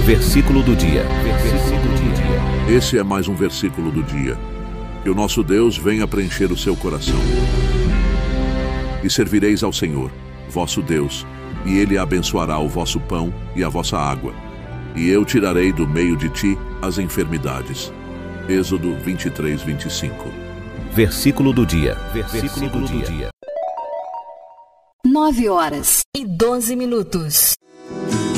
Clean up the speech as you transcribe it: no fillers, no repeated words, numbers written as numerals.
Versículo do dia. Esse é mais um versículo do dia. Que o nosso Deus venha preencher o seu coração. E servireis ao Senhor, vosso Deus, e Ele abençoará o vosso pão e a vossa água. E eu tirarei do meio de ti as enfermidades. Êxodo 23, 25. Versículo do dia. 9h12.